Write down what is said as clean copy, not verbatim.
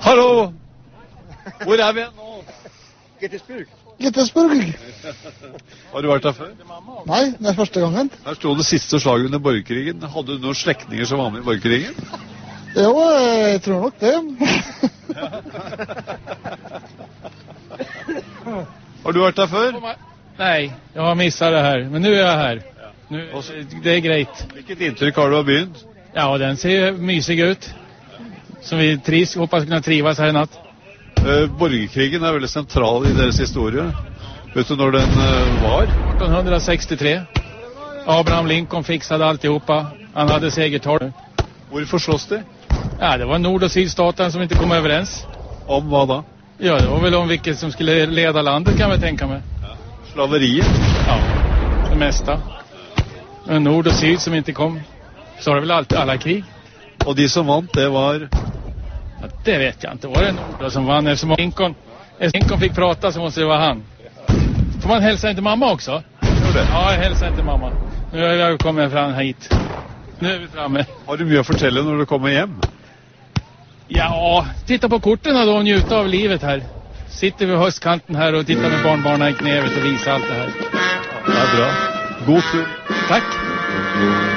Hallo! Hvor vi nå? Gettysburg. Har du vært der før? Nei, det første gangen. Her stod det siste slaget under borgerkrigen. Hadde du noen slektninger som var med i borgerkrigen? Jo, jeg tror nok det. Har du vært der før? Nej, jag har missat det här. Men nu är jag här. Nu, det är grejt. Vilket intryck har du av byen? Ja, den ser mysig ut. Som vi hoppas kunna trivas här i natt. Borgerkrigen er veldig sentral i deres historie. Vet du når den var? 1863. Abraham Lincoln fixade alltihopa. Han hade segertorg. Hvorfor slåss de? Ja, det var nord- och sydstaten som inte kom överens. Om hva da? Ja, det var väl om vilket som skulle leda landet kan vi tänka mig. Slaveriet? Ja, det mesta. Men nord och syd som inte kom. Så har det väl alltid alla krig. Og de som vant, det var? Ja, det vet jag inte. Var det nord som vann? Eftersom Lincoln fick prata så måste det vara han. Får man hälsa inte mamma också? Det. Ja, jag hälsar inte mamma. Nu har jag kommit fram hit. Nu är vi framme. Har du mye å fortelle når du kommer hjem? Ja, titta på korten då och njuta av livet här. Sitter vid höstkanten här och tittar med barnbarnen i knävet och visar allt det här. Det er bra. God tur. Tack.